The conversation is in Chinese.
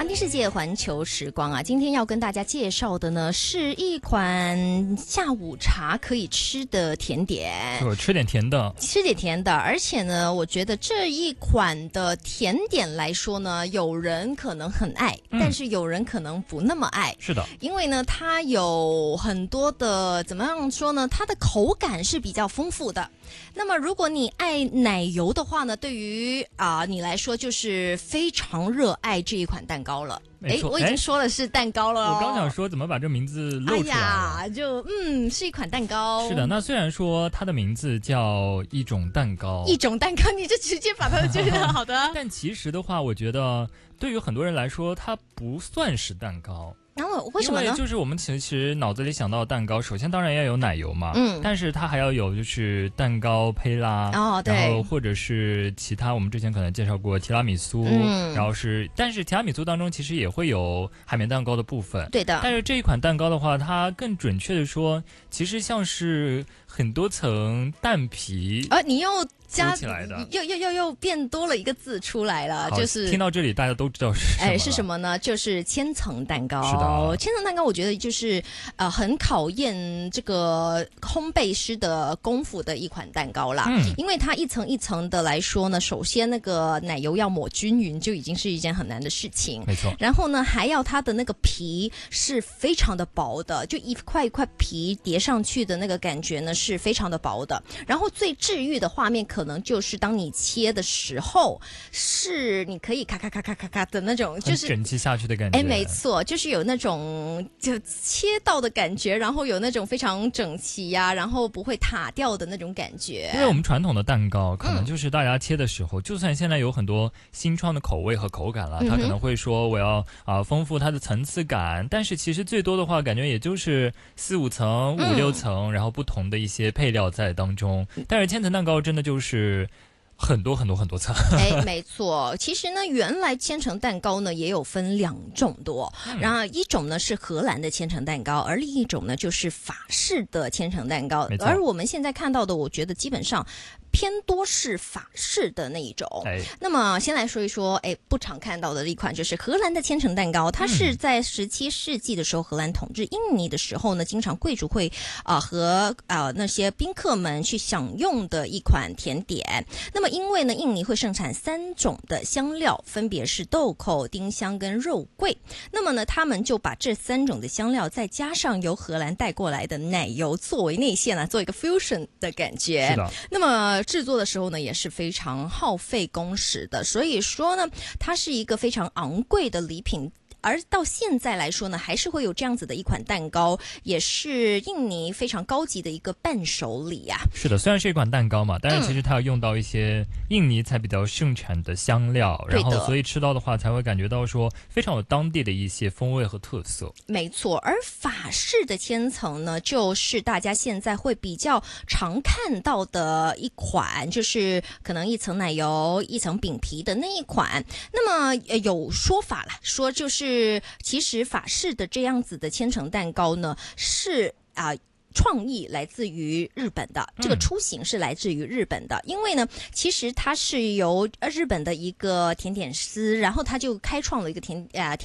环听世界，环球时光啊！今天要跟大家介绍的呢，是一款下午茶可以吃的甜点。 吃点甜的， 吃点甜的，而且呢，我觉得这一款的甜点来说呢，有人可能很爱，但是有人可能不那么爱。 是的， 因为呢，它有很多的怎么样说呢？它的口感是比较丰富的。那么，如果你爱奶油的话呢，对于你来说就是非常热爱这一款蛋糕了。我已经说了是蛋糕了我刚想说怎么把这名字露出来了。 是一款蛋糕。 是的，那虽然说它的名字叫一种蛋糕， 一种蛋糕，你就直接把它觉得好的。 但其实的话，我觉得对于很多人来说，它不算是蛋糕。 然后为什么呢？ 因为就是我们其实脑子里想到的蛋糕，首先当然要有奶油嘛，但是它还要有就是蛋糕胚啦， 对， 然后或者是其他我们之前可能介绍过提拉米苏，然后但是提拉米苏当中其实也会有海绵蛋糕的部分， 对的。 但是这一款蛋糕的话，它更准确的说，其实像是很多层蛋皮， 你又加起来的， 又变多了一个字出来了，就是听到这里大家都知道是什么是什么呢？就是千层蛋糕。 是的， 千层蛋糕我觉得就是很考验这个烘焙师的功夫的一款蛋糕啦。因为它一层一层的来说呢，首先那个奶油要抹均匀，就已经是一件很难的事情。 没错。 然后呢，还要它的那个皮是非常的薄的，就一块一块皮叠上去的那个感觉呢是非常的薄的。然后最治愈的画面可能就是当你切的时候，是你可以咔咔咔咔咔咔的那种，就是整齐下去的感觉。 没错，就是有那种就切到的感觉，然后有那种非常整齐呀，然后不会塌掉的那种感觉。 因为我们传统的蛋糕，可能就是大家切的时候，就算现在有很多新创的口味和口感了，它可能会说我要丰富它的层次感，但是其实最多的话，感觉也就是4、5层、5、6层，然后不同的一些配料在当中。但是千层蛋糕真的就是很多很多很多层。 没错。其实呢，原来千层蛋糕呢也有分2种多，然后一种呢是荷兰的千层蛋糕，而另一种呢就是法式的千层蛋糕。而我们现在看到的，我觉得基本上偏多是法式的那一种。那么先来说一说，不常看到的一款就是荷兰的千层蛋糕。它是在17世纪的时候，荷兰统治印尼的时候呢，经常贵族会和那些宾客们去享用的一款甜点。那么因为呢，印尼会盛产3种的香料，分别是豆蔻、丁香跟肉桂。那么呢，他们就把这3种的香料再加上由荷兰带过来的奶油作为内馅做一个 fusion 的感觉。 是的。 那么制作的时候呢，也是非常耗费工时的，所以说呢，它是一个非常昂贵的礼品。而到现在来说呢，还是会有这样子的一款蛋糕，也是印尼非常高级的一个伴手礼啊。 是的，虽然是一款蛋糕嘛，但是其实它要用到一些印尼才比较盛产的香料，然后所以吃到的话才会感觉到说非常有当地的一些风味和特色。 没错。而法式的千层呢，就是大家现在会比较常看到的一款，就是可能一层奶油一层饼皮的那一款。那么有说法啦，说就是其实法式的这样子的千层蛋糕呢，是创意来自于日本的，这个雏形是来自于日本的。因为呢，其实它是由日本的一个甜点师，然后他就开创了一个甜